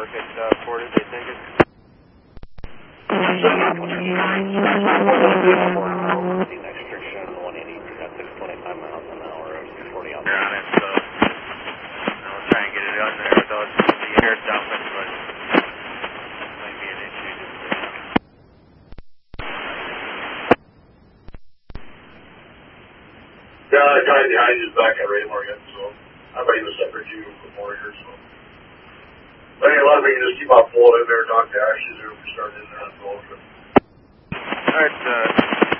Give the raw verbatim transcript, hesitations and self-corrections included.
Park at uh, Porter, they think it. Restriction one eighty, six twenty-five miles an hour, six forty on. They're on it, so I'll try and get it on there without the air dumping, but might be an issue just there. Yeah, the guy behind you is back at Raymore again, so I thought he was separate you before here, so. But anyway, a lot of we can just keep on pulling in there, talk to Ashley there, we start in there on the road. Alright, uh,